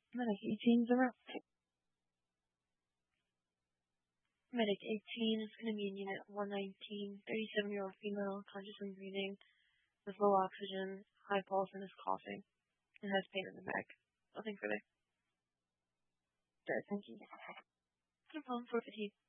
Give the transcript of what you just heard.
Medic 18 is around. Medic 18 is going to be in unit 119, 37-year-old female, conscious and breathing, with low oxygen, high pulse, and is coughing, and has pain in the neck. Nothing further. Good, thank you. No problem for fatigue.